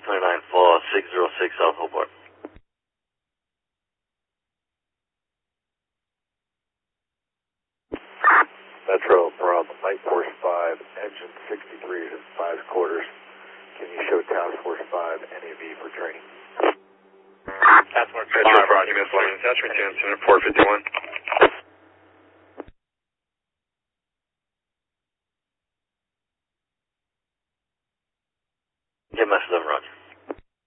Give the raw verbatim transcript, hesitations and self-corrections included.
twenty-nine four six zero six South Hobart. Metro, problem, Night Force five, engine sixty-three to five quarters. Can you show Task Force five N A V for training? Task Force five, Roger, miscellaneous attachment to incident four fifty-one.